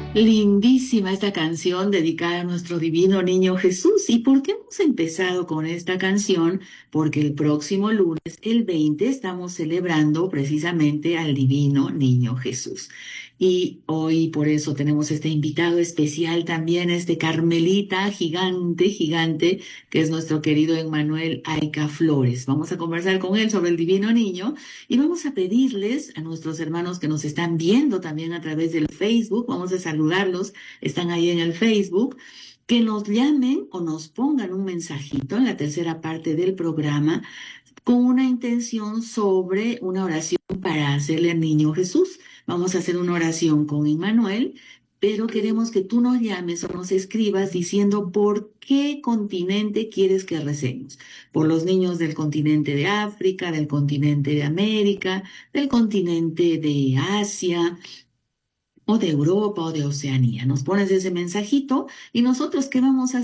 Lindísima esta canción dedicada a nuestro divino niño Jesús. ¿Y por qué hemos empezado con esta canción? Porque el próximo lunes, el 20, estamos celebrando precisamente al divino niño Jesús. Y hoy por eso tenemos este invitado especial también, este Carmelita gigante, gigante, que es nuestro querido Emmanuel Aica Flores. Vamos a conversar con él sobre el divino niño. Y vamos a pedirles a nuestros hermanos que nos están viendo también a través del Facebook, vamos a saludarlos, están ahí en el Facebook, que nos llamen o nos pongan un mensajito en la tercera parte del programa con una intención sobre una oración para hacerle al niño Jesús. Vamos a hacer una oración con Immanuel, pero queremos que tú nos llames o nos escribas diciendo por qué continente quieres que recemos. Por los niños del continente de África, del continente de América, del continente de Asia, o de Europa o de Oceanía. Nos pones ese mensajito y nosotros qué vamos a